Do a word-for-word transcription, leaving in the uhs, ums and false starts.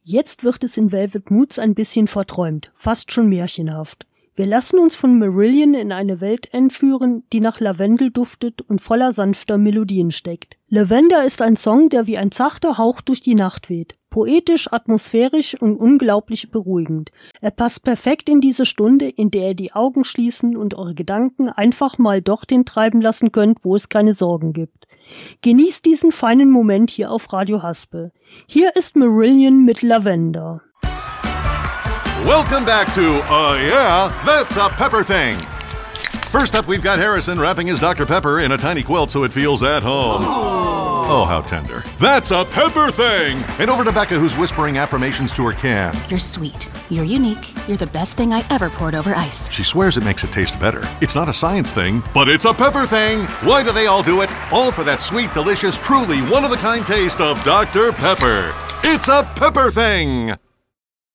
Jetzt wird es in Velvet Moods ein bisschen verträumt, fast schon märchenhaft. Wir lassen uns von Marillion in eine Welt entführen, die nach Lavendel duftet und voller sanfter Melodien steckt. Lavender ist ein Song, der wie ein zarter Hauch durch die Nacht weht. Poetisch, atmosphärisch und unglaublich beruhigend. Er passt perfekt in diese Stunde, in der ihr die Augen schließen und eure Gedanken einfach mal dorthin treiben lassen könnt, wo es keine Sorgen gibt. Genießt diesen feinen Moment hier auf Radio Haspel. Hier ist Marillion mit Lavender. Welcome back to Uh Yeah, That's a Pepper Thing. First up, we've got Harrison wrapping his Doctor Pepper in a tiny quilt so it feels at home. Oh, how tender. That's a Pepper Thing! And over to Becca, who's whispering affirmations to her can. You're sweet. You're unique. You're the best thing I ever poured over ice. She swears it makes it taste better. It's not a science thing, but it's a Pepper Thing! Why do they all do it? All for that sweet, delicious, truly one-of-a-kind taste of Doctor Pepper. It's a Pepper Thing!